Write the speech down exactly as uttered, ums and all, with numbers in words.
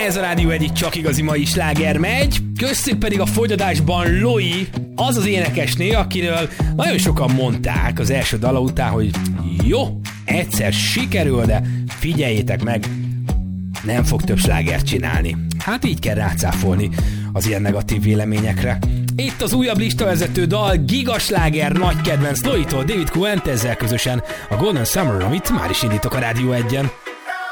Ez a Rádió egy csak igazi mai sláger megy, köztük pedig a fogyadásban Loi, az az énekesné, akiről nagyon sokan mondták az első dala után, hogy jó, egyszer sikerül, de figyeljétek meg, nem fog több slágert csinálni. Hát így kell rácáfolni az ilyen negatív véleményekre. Itt az újabb listavezető dal, gigasláger, nagy kedvenc Loitól, David Fuentessel közösen a Golden Summer, amit már is indítok a Rádió egyen.